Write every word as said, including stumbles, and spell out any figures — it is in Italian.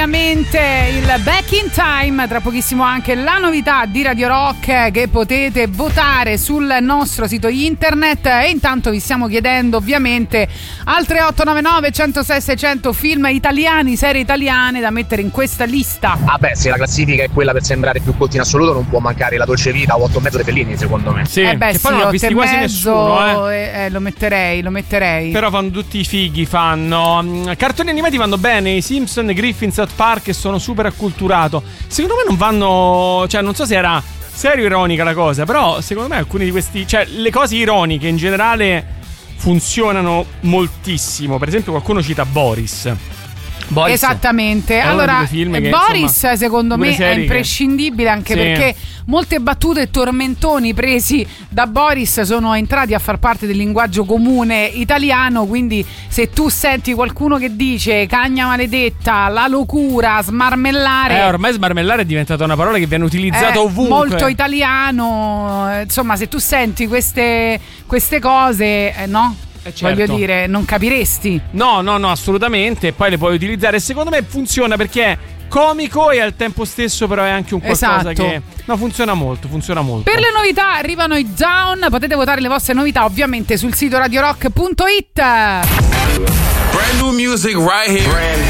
Il Back in Time, tra pochissimo anche la novità di Radio Rock che potete votare sul nostro sito internet. E intanto vi stiamo chiedendo ovviamente al tre otto nove nove uno zero sei seicento film italiani, serie italiane da mettere in questa lista. Ah beh, se la classifica è quella per sembrare più colti in assoluto, non può mancare La Dolce Vita o Otto e mezzo dei Fellini, secondo me. Sì, eh beh, che sì, poi non l'ha visti quasi mezzo, nessuno, eh. Eh, eh, lo metterei, lo metterei. Però fanno tutti i fighi, fanno cartoni animati, vanno bene, i Simpson, i Griffin, South Park, che sono super acculturato. Secondo me non vanno, cioè non so se era serio ironica la cosa, però secondo me alcuni di questi, cioè le cose ironiche in generale funzionano moltissimo. Per esempio qualcuno cita Boris. Boris Esattamente. Allora, film che, Boris insomma, secondo me è imprescindibile, anche sì. perché molte battute e tormentoni presi da Boris sono entrati a far parte del linguaggio comune italiano, quindi se tu senti qualcuno che dice cagna maledetta, la locura, smarmellare, eh, ormai smarmellare è diventata una parola che viene utilizzata è ovunque, molto italiano, insomma, se tu senti queste, queste cose, eh, no? Eh certo. Voglio dire, non capiresti. No, no, no, assolutamente. E poi le puoi utilizzare. Secondo me funziona perché è comico e al tempo stesso però è anche un qualcosa esatto. che no, funziona molto, funziona molto. Per le novità arrivano i Down. Potete votare le vostre novità ovviamente sul sito radio rock punto it. Brand new music right here. Brand